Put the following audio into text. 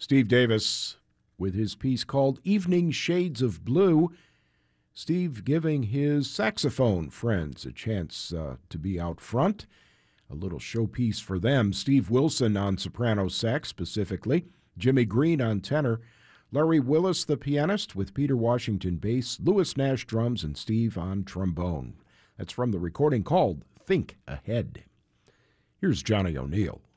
Steve Davis with his piece called Evening Shades of Blue. Steve giving his saxophone friends a chance to be out front. A little showpiece for them. Steve Wilson on soprano sax specifically, Jimmy Green on tenor, Larry Willis the pianist with Peter Washington bass, Louis Nash drums, and Steve on trombone. That's from the recording called Think Ahead. Here's Johnny O'Neill.